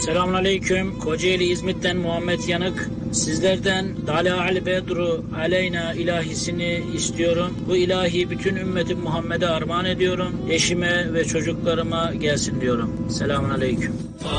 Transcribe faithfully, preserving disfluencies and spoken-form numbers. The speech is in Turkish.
Selamünaleyküm. Kocaeli İzmit'ten Muhammed Yanık. Sizlerden Dalâ'l Bedru Aleyna ilahisini istiyorum. Bu ilahi bütün ümmeti Muhammed'e armağan ediyorum. Eşime ve çocuklarıma gelsin diyorum. Selamünaleyküm.